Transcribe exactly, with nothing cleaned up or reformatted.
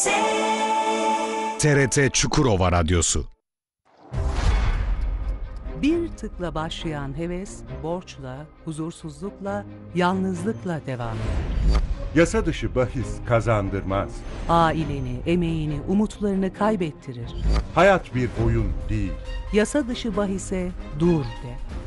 T R T Çukurova Radyosu. Bir tıkla başlayan heves, borçla, huzursuzlukla, yalnızlıkla devam eder. Yasa dışı bahis kazandırmaz. Aileni, emeğini, umutlarını kaybettirir. Hayat bir oyun değil. Yasa dışı bahise dur de.